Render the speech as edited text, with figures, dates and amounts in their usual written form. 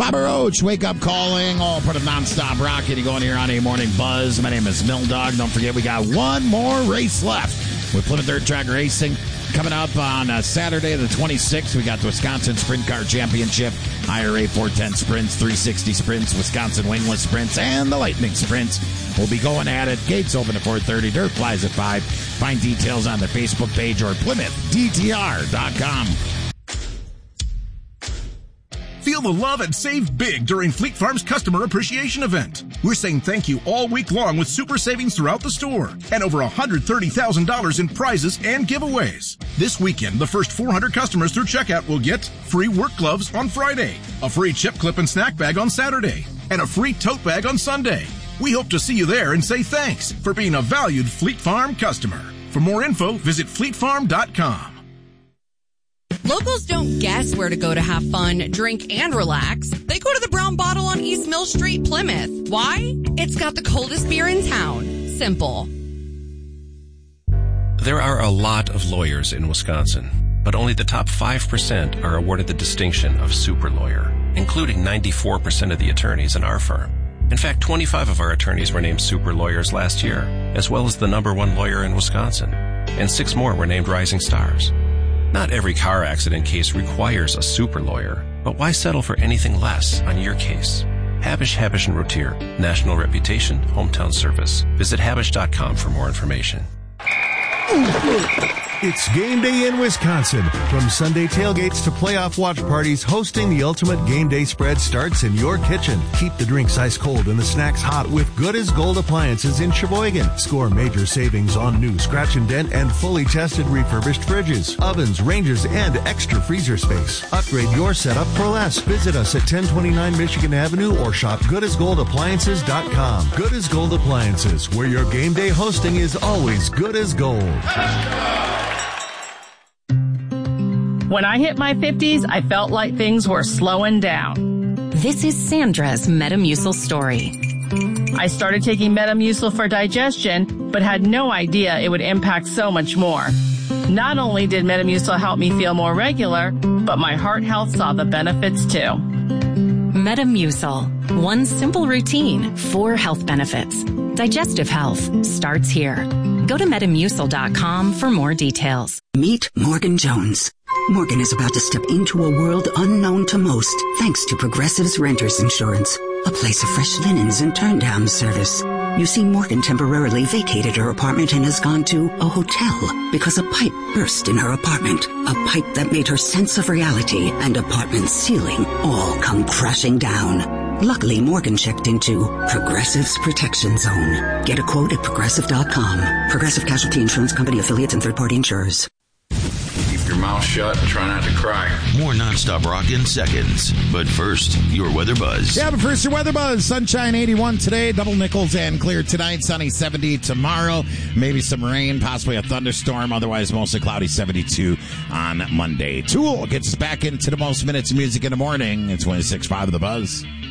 Bobby Roach, wake up calling, all part of Nonstop Rocket. You go in here on a morning buzz. My name is Mill Dog. Don't forget, we got one more race left with Plymouth Dirt Track Racing. Coming up on Saturday the 26th, we got the Wisconsin Sprint Car Championship, IRA 410 Sprints, 360 Sprints, Wisconsin Wingless Sprints, and the Lightning Sprints. We'll be going at it. Gates open at 4:30. Dirt flies at 5. Find details on their Facebook page or PlymouthDTR.com. Feel the love and save big during Fleet Farm's Customer Appreciation Event. We're saying thank you all week long with super savings throughout the store and over $130,000 in prizes and giveaways. This weekend, the first 400 customers through checkout will get free work gloves on Friday, a free chip clip and snack bag on Saturday, and a free tote bag on Sunday. We hope to see you there and say thanks for being a valued Fleet Farm customer. For more info, visit fleetfarm.com. Locals don't guess where to go to have fun, drink, and relax. They go to the Brown Bottle on East Mill Street, Plymouth. Why? It's got the coldest beer in town. Simple. There are a lot of lawyers in Wisconsin, but only the top 5% are awarded the distinction of super lawyer, including 94% of the attorneys in our firm. In fact, 25 of our attorneys were named super lawyers last year, as well as the #1 lawyer in Wisconsin, and 6 more were named rising stars. Not every car accident case requires a super lawyer, but why settle for anything less on your case? Habish, Habish & Routier. National reputation, hometown service. Visit Habish.com for more information. It's game day in Wisconsin. From Sunday tailgates to playoff watch parties, hosting the ultimate game day spread starts in your kitchen. Keep the drinks ice cold and the snacks hot with Good as Gold appliances in Sheboygan. Score major savings on new scratch and dent and fully tested refurbished fridges, ovens, ranges, and extra freezer space. Upgrade your setup for less. Visit us at 1029 Michigan Avenue or shop goodasgoldappliances.com. Good as Gold Appliances, where your game day hosting is always good as gold. When I hit my 50s, I felt like things were slowing down. This is Sandra's Metamucil story. I started taking Metamucil for digestion, but had no idea it would impact so much more. Not only did Metamucil help me feel more regular, but my heart health saw the benefits too. Metamucil. One simple routine, 4 health benefits. Digestive health starts here. Go to Metamucil.com for more details. Meet Morgan Jones. Morgan is about to step into a world unknown to most, thanks to Progressive's Renters Insurance, a place of fresh linens and turn-down service. You see, Morgan temporarily vacated her apartment and has gone to a hotel because a pipe burst in her apartment, a pipe that made her sense of reality and apartment ceiling all come crashing down. Luckily, Morgan checked into Progressive's Protection Zone. Get a quote at Progressive.com. Progressive Casualty Insurance Company, affiliates, and third-party insurers. Keep your mouth shut and try not to cry. More Nonstop Rock in seconds. But first, your weather buzz. Yeah, but first, your weather buzz. Sunshine 81 today, double nickels and clear tonight. Sunny 70 tomorrow. Maybe some rain, possibly a thunderstorm. Otherwise, mostly cloudy 72 on Monday. Tool gets us back into the most minutes of music in the morning. It's 26.5 of the Buzz.